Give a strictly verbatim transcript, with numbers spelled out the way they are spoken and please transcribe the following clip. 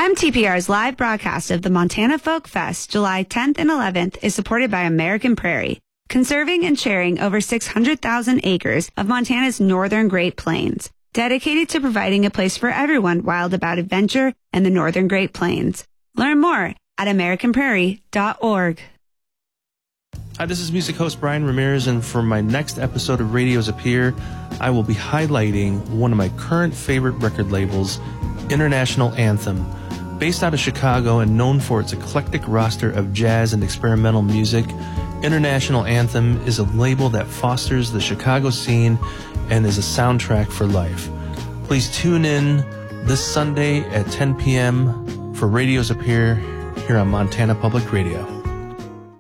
M T P R's live broadcast of the Montana Folk Fest, July tenth and eleventh, is supported by American Prairie, conserving and sharing over six hundred thousand acres of Montana's northern Great Plains, dedicated to providing a place for everyone wild about adventure and the northern Great Plains. Learn more at american prairie dot org. Hi, this is music host Brian Ramirez, and for my next episode of Radios Appear, I will be highlighting one of my current favorite record labels, International Anthem. Based out of Chicago and known for its eclectic roster of jazz and experimental music, International Anthem is a label that fosters the Chicago scene and is a soundtrack for life. Please tune in this Sunday at ten p.m. for Radios Appear here on Montana Public Radio.